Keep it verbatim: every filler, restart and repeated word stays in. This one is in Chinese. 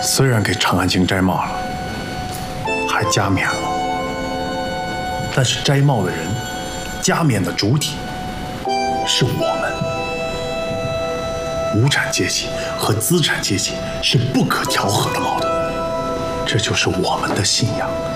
虽然给长安京摘帽了，还加冕了，但是摘帽的人，加冕的主体是我们。无产阶级和资产阶级是不可调和的矛盾，这就是我们的信仰。